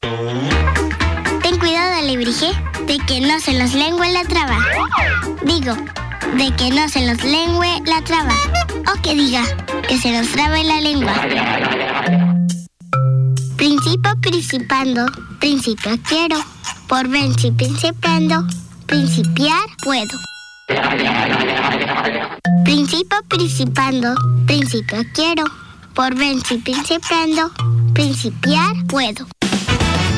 Ten cuidado, alebrije, de que no se nos lengue la traba. Digo, de que no se nos lengue la traba. O que diga, que se nos trabe la lengua. Principio principando, principio quiero. Por venci principiando, principiar puedo. Principio principando, principio quiero. Por venci principiando, principiar puedo.